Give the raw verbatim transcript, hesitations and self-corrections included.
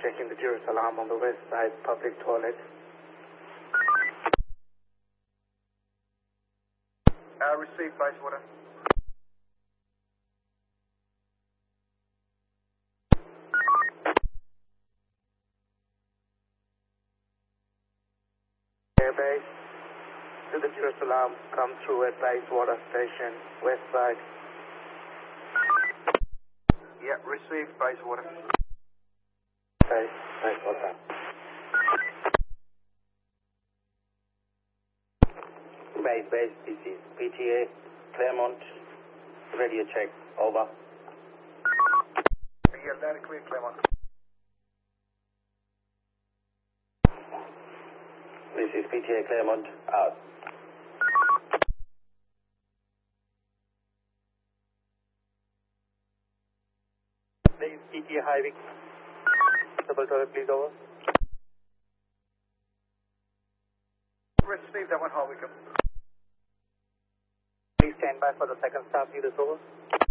checking the Jerusalem alarm on the west side public toilet. Uh, receive Bayswater. Airbase to the Jerusalem alarm come through at Bayswater Station, west side. Yeah, receive Bayswater. Base, Bayswater. Base, base, this is P T A, Claremont, radio check, over. Yeah, loud and clear, Claremont. This is P T A, Claremont, out. This is P T A, Highwick. Double tower, please, over. Receive that one, Holwickham. Please stand by for the second staff leaders, over.